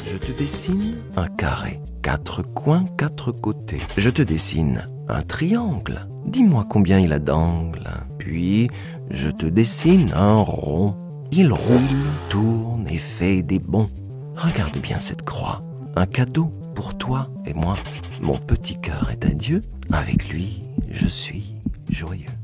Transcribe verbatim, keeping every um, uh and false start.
Je te dessine un carré, quatre coins, quatre côtés. Je te dessine un triangle. Dis-moi combien il a d'angles. Puis, je te dessine un rond. Il roule, tourne et fait des bonds. Regarde bien cette croix. Un cadeau pour toi et moi. Mon petit cœur est à Dieu. Avec lui, je suis joyeux.